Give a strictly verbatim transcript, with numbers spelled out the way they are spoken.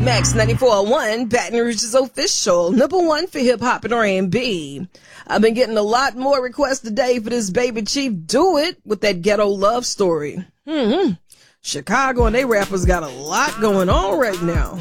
Max ninety-four point one, Baton Rouge's official number one for hip hop and R and B. I've been getting a lot more requests today for this Baby Chief Do It with that ghetto love story. Hmm. Chicago and they rappers got a lot going on right now.